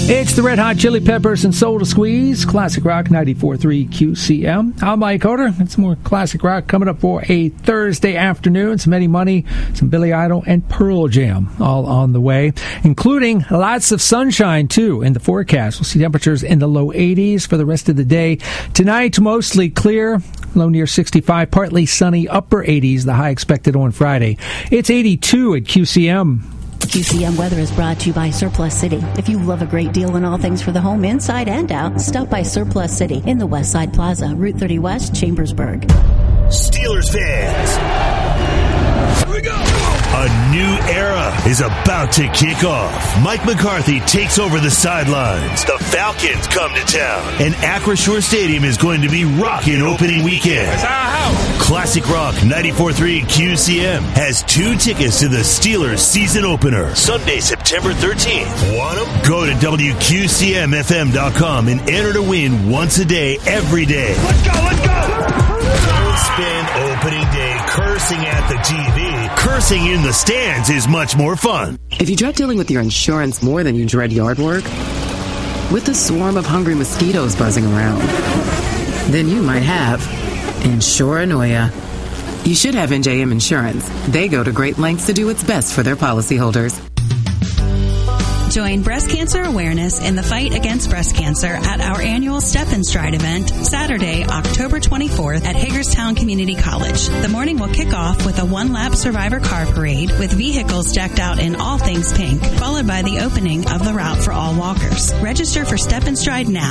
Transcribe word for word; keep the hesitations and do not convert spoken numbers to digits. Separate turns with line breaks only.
It's the Red Hot Chili Peppers and Soul to Squeeze, Classic Rock ninety-four point three Q C M. I'm Mike Hoder. It's more Classic Rock coming up for a Thursday afternoon. Some Eddie Money, some Billy Idol, and Pearl Jam all on the way, including lots of sunshine, too, in the forecast. We'll see temperatures in the low eighties for the rest of the day. Tonight, mostly clear, low near sixty-five, partly sunny, upper eighties, the high expected on Friday. It's eighty-two at Q C M.
Q C M weather is brought to you by Surplus City. If you love a great deal on all things for the home, inside and out, stop by Surplus City in the West Side Plaza, Route thirty West, Chambersburg.
Steelers fans, here we go! A new era is about to kick off. Mike McCarthy takes over the sidelines. The Falcons come to town. And Acrisure Stadium is going to be rocking opening weekend. Classic Rock ninety-four point three Q C M has two tickets to the Steelers season opener. Sunday, September thirteenth. Want them? Go to W Q C M F M dot com and enter to win once a day, every day. Let's go, let's go! Don't spend opening day cursing at the T V. Cursing in the stands is much more fun.
If you dread dealing with your insurance more than you dread yard work, with a swarm of hungry mosquitoes buzzing around, then you might have Insuranoia. You should have N J M Insurance. They go to great lengths to do what's best for their policyholders.
Join breast cancer awareness in the fight against breast cancer at our annual Step and Stride event, Saturday, October twenty-fourth at Hagerstown Community College. The morning will kick off with a one-lap survivor car parade with vehicles decked out in all things pink, followed by the opening of the route for all walkers. Register for Step and Stride now